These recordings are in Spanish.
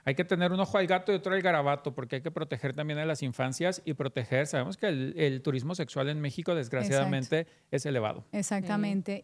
hay que tener un ojo al gato y otro al garabato, porque hay que proteger también a las infancias y proteger, sabemos que el turismo sexual en México desgraciadamente es elevado. Exactamente.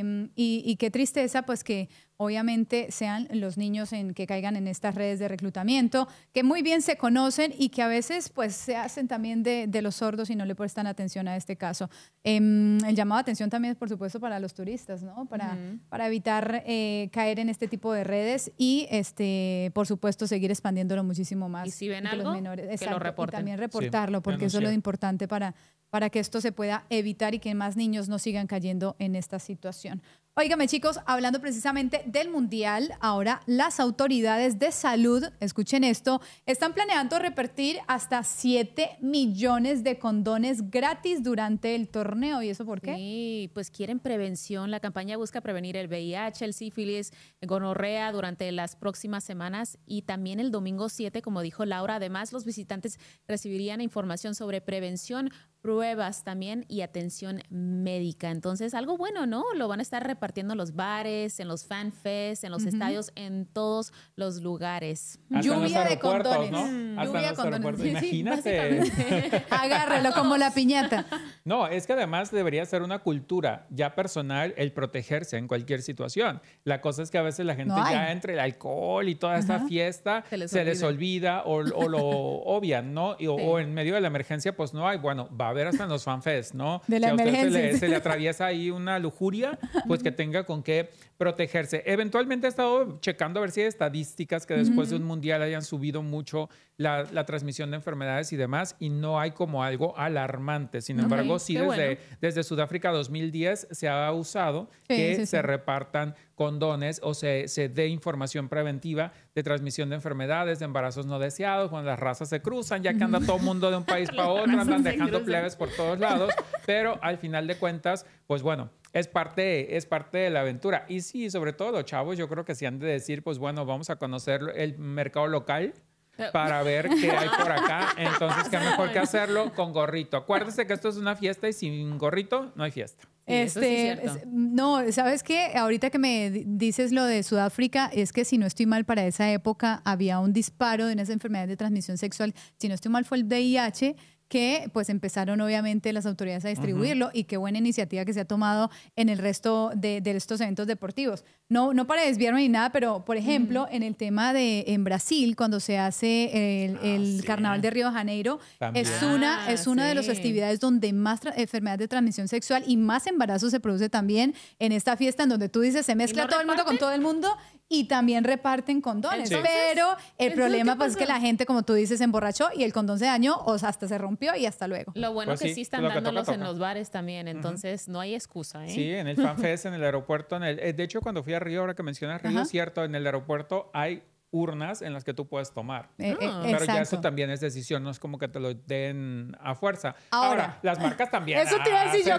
Y qué tristeza, pues que obviamente sean los niños que caigan en estas redes de reclutamiento, que muy bien se conocen y que a veces pues se hacen también de los sordos y no le prestan atención a este caso. El llamado de atención también es, por supuesto, para los turistas, ¿no? Para evitar caer en este tipo de redes y, por supuesto, seguir expandiéndolo muchísimo más. Y si ven algo, los menores, que lo reporten. Y también reportarlo, porque eso es lo importante para que esto se pueda evitar y que más niños no sigan cayendo en esta situación. Óigame, chicos, hablando precisamente del Mundial, ahora las autoridades de salud, escuchen esto, están planeando repartir hasta 7 millones de condones gratis durante el torneo. ¿Y eso por qué? Sí, pues quieren prevención. La campaña busca prevenir el VIH, el sífilis, gonorrea durante las próximas semanas y también el domingo 7, como dijo Laura. Además, los visitantes recibirían información sobre prevención, pruebas también y atención médica. Entonces, algo bueno, ¿no? Lo van a estar repartiendo en los bares, en los fanfests, en los estadios, en todos los lugares. Hasta Lluvia de condones. ¿no? Hasta Lluvia de condones. Sí, imagínate. Agárrelo como la piñata. No, es que además debería ser una cultura ya personal el protegerse en cualquier situación. La cosa es que a veces la gente ya entre el alcohol y toda esta fiesta se les olvida o lo obvian, ¿no? O en medio de la emergencia, pues no hay. Bueno, va a haber hasta en los fanfests, ¿no? De la emergencia. Se le atraviesa ahí una lujuria, pues que tenga con qué protegerse. Eventualmente he estado checando a ver si hay estadísticas que después de un mundial hayan subido mucho la transmisión de enfermedades y demás, y no hay como algo alarmante. Sin embargo, sí desde Sudáfrica 2010 se ha usado que se repartan condones o se dé información preventiva de transmisión de enfermedades, de embarazos no deseados, cuando las razas se cruzan, ya que anda todo el mundo de un país para otro, andan dejando plebes por todos lados, pero al final de cuentas, pues bueno, es parte de la aventura. Y sí, sobre todo los chavos, yo creo que sí han de decir, pues bueno, vamos a conocer el mercado local para ver qué hay por acá. Entonces, qué mejor que hacerlo con gorrito. Acuérdese que esto es una fiesta y sin gorrito no hay fiesta. Eso sí es cierto. No, ¿sabes qué? Ahorita que me dices lo de Sudáfrica, es que si no estoy mal, para esa época había un disparo de unas enfermedades de transmisión sexual. Si no estoy mal, fue el VIH, que pues empezaron obviamente las autoridades a distribuirlo y qué buena iniciativa que se ha tomado en el resto de estos eventos deportivos. No para desviarme ni nada, pero por ejemplo, en el tema en Brasil, cuando se hace el Carnaval de Río de Janeiro, es una de las festividades donde más enfermedades de transmisión sexual y más embarazo se produce también en esta fiesta, en donde tú dices, se mezcla todo el mundo con todo el mundo y también reparten condones. Pero el problema pues es que la gente, como tú dices, se emborrachó y el condón se dañó o hasta se rompió y hasta luego. Lo bueno pues que sí están dándolos en los bares también, entonces no hay excusa. Sí, en el FanFest, en el aeropuerto. De hecho, cuando fui a Río, ahora que mencionas Río, es cierto, en el aeropuerto hay urnas en las que tú puedes tomar. Pero ya eso también es decisión, no es como que te lo den a fuerza. Ahora las marcas también. Eso te iba a decir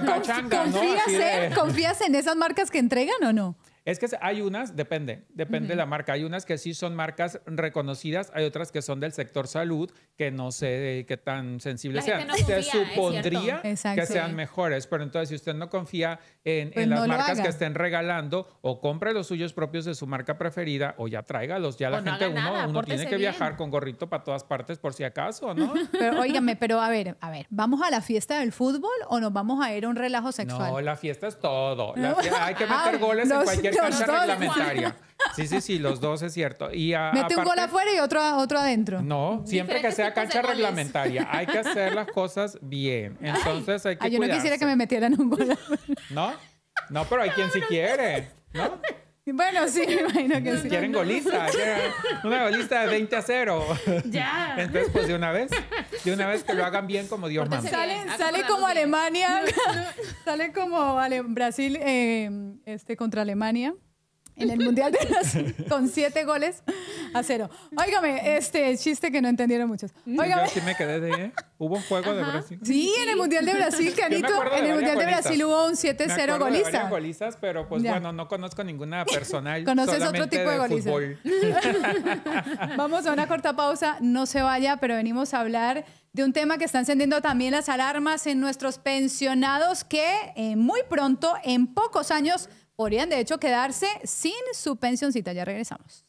yo, ¿confías en esas marcas que entregan o no? Es que hay unas, depende de la marca. Hay unas que sí son marcas reconocidas, hay otras que son del sector salud, que no sé qué tan sensibles sean. Se supondría que sean mejores, pero entonces si usted no confía en las marcas que estén regalando, o compre los suyos propios de su marca preferida, o ya tráigalos. Ya la gente, uno tiene que viajar con gorrito para todas partes por si acaso, ¿no? Pero óigame, pero a ver, ¿vamos a la fiesta del fútbol o nos vamos a ir a un relajo sexual? No, la fiesta es todo. Hay que meter goles en cualquier cancha reglamentaria. Sí, los dos es cierto. Y mete un gol afuera y otro adentro. No, siempre que sea cancha reglamentaria. Hay que hacer las cosas bien. Entonces hay que yo no quisiera que me metieran un gol afuera. No, pero hay quien sí quiere, ¿no? Bueno, sí, me imagino que sí. Quieren golista, una golista de 20-0. Ya. Entonces, pues de una vez que lo hagan bien como Dios manda. Sale como Alemania, sale como Brasil contra Alemania en el Mundial de Brasil con 7-0. Óigame, chiste que no entendieron muchos. Óigame. Yo sí me quedé de... ¿Hubo un juego de Brasil? Sí, en el Mundial de Brasil, Canito. En el Mundial de Brasil hubo un 7-0 golista. Varias golistas, pero pues bueno, no conozco ninguna personal. ¿Conoces otro tipo de golista? Vamos a una corta pausa, no se vaya, pero venimos a hablar de un tema que está encendiendo también las alarmas en nuestros pensionados que muy pronto, en pocos años, podrían de hecho quedarse sin su pensioncita. Ya regresamos.